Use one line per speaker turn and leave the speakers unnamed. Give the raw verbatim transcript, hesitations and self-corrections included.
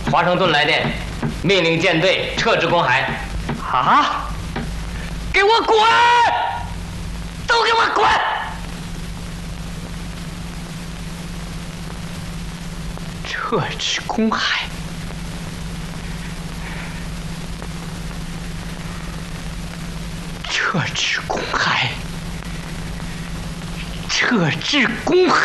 华盛顿来电，命令舰队撤至公海。
啊！给我滚！都给我滚！撤至公海。 撤至公海，撤至公海。